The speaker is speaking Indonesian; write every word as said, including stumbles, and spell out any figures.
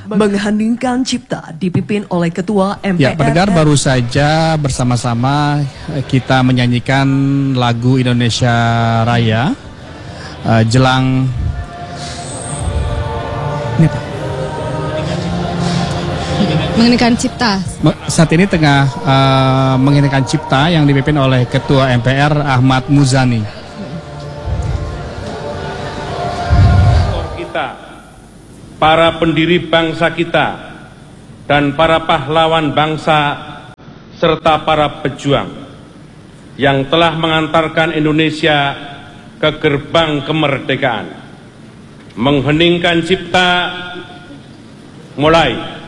Mengheningkan Cipta dipimpin oleh Ketua M P R. Ya, pendengar, baru saja bersama-sama kita menyanyikan lagu Indonesia Raya uh, jelang ini apa? Mengheningkan Cipta. Saat ini tengah uh, mengheningkan Cipta yang dipimpin oleh Ketua M P R Ahmad Muzani. Kita, para pendiri bangsa kita, dan para pahlawan bangsa, serta para pejuang yang telah mengantarkan Indonesia ke gerbang kemerdekaan. Mengheningkan Cipta mulai.